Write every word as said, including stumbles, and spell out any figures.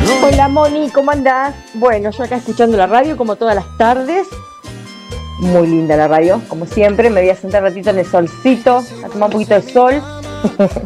Hola Moni, ¿cómo andás? Bueno, yo acá escuchando la radio como todas las tardes. Muy linda la radio, como siempre. Me voy a sentar un ratito en el solcito, a tomar un poquito de sol.